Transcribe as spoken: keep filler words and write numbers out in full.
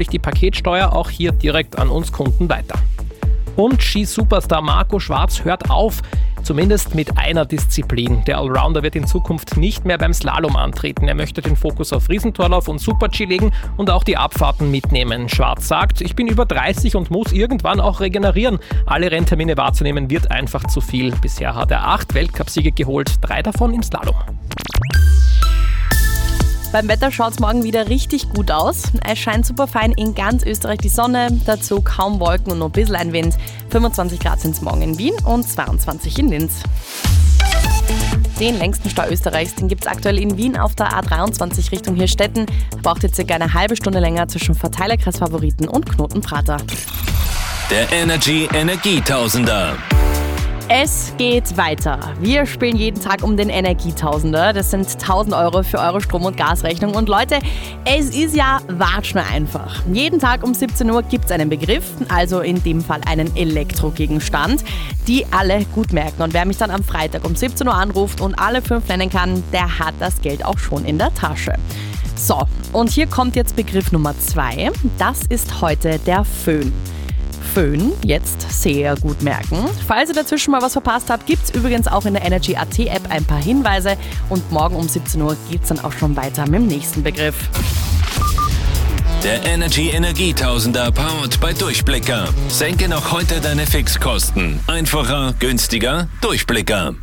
nämlich die Paketsteuer auch hier direkt an uns Kunden weiter. Und Ski-Superstar Marco Schwarz hört auf, zumindest mit einer Disziplin. Der Allrounder wird in Zukunft nicht mehr beim Slalom antreten. Er möchte den Fokus auf Riesentorlauf und Super-G legen und auch die Abfahrten mitnehmen. Schwarz sagt, ich bin über dreißig und muss irgendwann auch regenerieren. Alle Renntermine wahrzunehmen wird einfach zu viel. Bisher hat er acht Weltcupsiege geholt, drei davon im Slalom. Beim Wetter schaut es morgen wieder richtig gut aus. Es scheint super fein in ganz Österreich die Sonne, dazu kaum Wolken und nur ein bisschen ein Wind. fünfundzwanzig Grad sind es morgen in Wien und zweiundzwanzig in Linz. Den längsten Stau Österreichs, den gibt es aktuell in Wien auf der A dreiundzwanzig Richtung Hirstetten. Braucht jetzt circa eine halbe Stunde länger zwischen Verteilerkreis Favoriten und Knotenprater. Der Energy Energietausender. Es geht weiter. Wir spielen jeden Tag um den Energietausender. Das sind tausend Euro für eure Strom- und Gasrechnung. Und Leute, es ist ja watschner einfach. Jeden Tag um siebzehn Uhr gibt es einen Begriff, also in dem Fall einen Elektrogegenstand, die alle gut merken. Und wer mich dann am Freitag um siebzehn Uhr anruft und alle fünf nennen kann, der hat das Geld auch schon in der Tasche. So, und hier kommt jetzt Begriff Nummer zwei. Das ist heute der Föhn. Föhn, jetzt sehr gut merken. Falls ihr dazwischen mal was verpasst habt, gibt es übrigens auch in der Energy Punkt A T App ein paar Hinweise und morgen um siebzehn Uhr geht es dann auch schon weiter mit dem nächsten Begriff. Der Energy Energietausender powered bei Durchblicker. Senke noch heute deine Fixkosten. Einfacher, günstiger, Durchblicker.